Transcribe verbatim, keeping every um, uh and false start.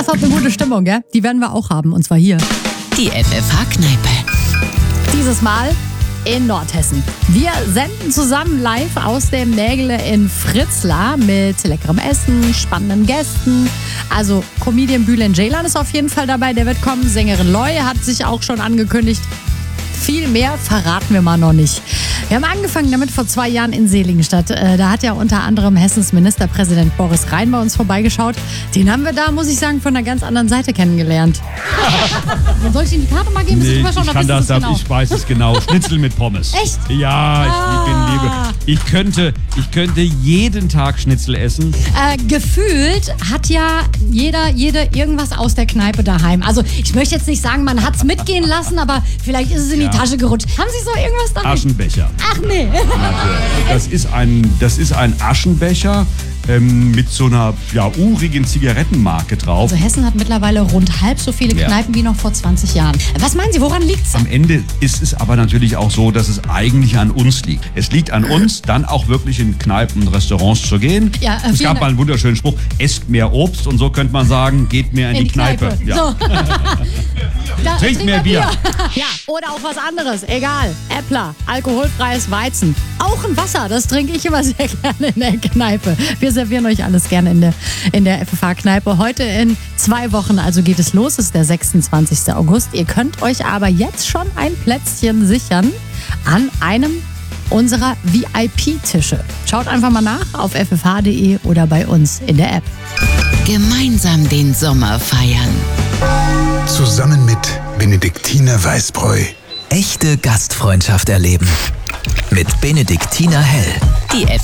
Das hat eine gute Stimmung, gell? Die werden wir auch haben, und zwar hier. Die F F H-Kneipe. Dieses Mal in Nordhessen. Wir senden zusammen live aus dem Nägele in Fritzlar mit leckerem Essen, spannenden Gästen. Also Comedian Bülent Ceylan ist auf jeden Fall dabei, der wird kommen. Sängerin Loi hat sich auch schon angekündigt. Viel mehr verraten wir mal noch nicht. Wir haben angefangen damit vor zwei Jahren in Seligenstadt. Da hat ja unter anderem Hessens Ministerpräsident Boris Rhein bei uns vorbeigeschaut. Den haben wir da, muss ich sagen, von einer ganz anderen Seite kennengelernt. Soll ich Ihnen die Karte mal geben? Nee, ich kann das, das genau? Ich weiß es genau. Schnitzel mit Pommes. Echt? Ja, ich, ah. ich bin liebe. Ich könnte, ich könnte jeden Tag Schnitzel essen. Äh, gefühlt hat ja jeder, jede irgendwas aus der Kneipe daheim. Also ich möchte jetzt nicht sagen, man hat es mitgehen lassen, aber vielleicht ist es in ja. die Tasche gerutscht. Haben Sie so irgendwas daheim? Aschenbecher. Ach nee. Das ist ein, das ist ein Aschenbecher ähm, mit so einer ja, urigen Zigarettenmarke drauf. Also Hessen hat mittlerweile rund halb so viele Kneipen ja. wie noch vor zwanzig Jahren. Was meinen Sie, woran liegt es? Am Ende ist es aber natürlich auch so, dass es eigentlich an uns liegt. Es liegt an uns, dann auch wirklich in Kneipen und Restaurants zu gehen. Ja, äh, es gab mal einen wunderschönen Spruch, esst mehr Obst, und so könnte man sagen, geht mehr in, in die, die Kneipe. Kneipe. Ja. So. Da, Trinkt mehr Bier. Bier. Ja, oder auch was anderes. Egal. Äppler, alkoholfreies Weizen. Auch ein Wasser, das trinke ich immer sehr gerne in der Kneipe. Wir servieren euch alles gerne in der, in der F F H-Kneipe. Heute in zwei Wochen, also geht es los, ist der sechsundzwanzigster August. Ihr könnt euch aber jetzt schon ein Plätzchen sichern an einem unserer V I P-Tische. Schaut einfach mal nach auf f f h punkt d e oder bei uns in der App. Gemeinsam den Sommer feiern. Zusammen mit Benediktiner Weißbräu. Echte Gastfreundschaft erleben. Mit Benediktiner Hell. Die F